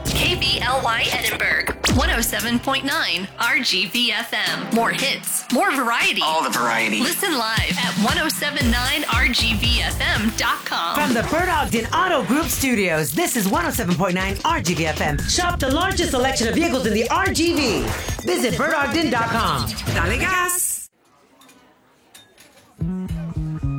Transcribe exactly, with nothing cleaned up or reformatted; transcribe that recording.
K B L Y Edinburgh, one oh seven point nine R G V F M. More hits, more variety. All the variety. Listen live at ten seventy-nine R G V F M dot com. From the Bert Ogden Auto Group Studios, this is one oh seven point nine R G V F M. Shop the largest selection of vehicles in the R G V. Visit bert ogden dot com. Dale gas.